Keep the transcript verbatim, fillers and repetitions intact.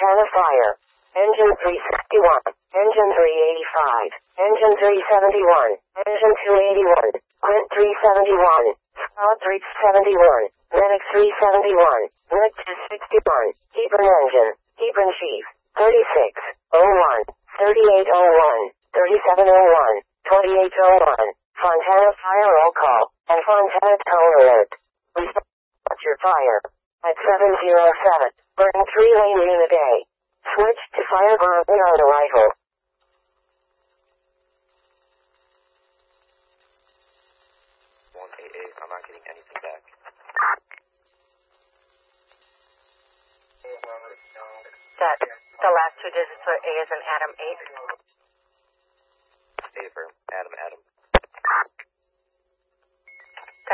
Fontana Fire. Engine three sixty-one. Engine three eighty-five. Engine three seventy-one. Engine two eighty-one. Quint three seventy-one. Squad three seventy-one. Medic three seventy-one. Medic two sixty-one. Hebron engine. Hebron chief. thirty-six oh one. thirty-eight oh one. thirty-seven oh one. twenty-eight oh one. Fontana Fire roll call. And Fontana tone alert. Restart your fire. At seven oh seven. Burn three lane unit A. Switch to fire ground on arrival. one eight eight, I'm not getting anything back. That, the last two digits are A as in Adam eight. A for Adam, Adam.